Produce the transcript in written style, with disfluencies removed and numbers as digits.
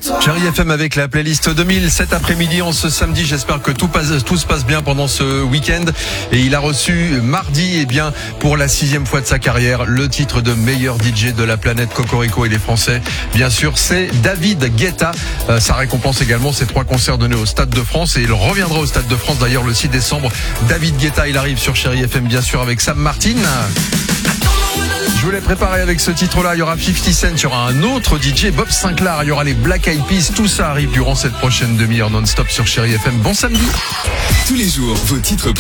Chérie FM avec la playlist 2000 cet après-midi, en ce samedi. J'espère que tout se passe bien pendant ce week-end. Et il a reçu mardi, pour la 6e fois de sa carrière, le titre de meilleur DJ de la planète. Cocorico et les Français. Bien sûr, c'est David Guetta. Ça récompense également ses 3 concerts donnés au Stade de France. Et il reviendra au Stade de France d'ailleurs le 6 décembre. David Guetta, il arrive sur Chérie FM, bien sûr, avec Sam Martin. Je vous l'ai préparé avec ce titre-là. Il y aura 50 Cent, il y aura un autre DJ, Bob Sinclair, il y aura les Black Eyed Peas. Tout ça arrive durant cette prochaine demi-heure non-stop sur Chérie FM. Bon samedi. Tous les jours, vos titres